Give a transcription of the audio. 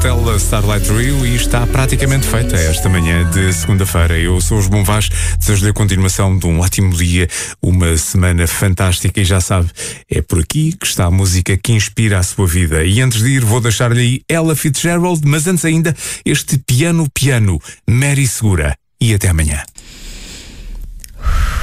Tela Starlight Rio e está praticamente feita esta manhã de segunda-feira. Eu sou o João Vaz, desejo-lhe a continuação de um ótimo dia, uma semana fantástica e já sabe, é por aqui que está a música que inspira a sua vida. E antes de ir vou deixar-lhe aí Ella Fitzgerald, mas antes ainda este piano, Mary Segura. E até amanhã.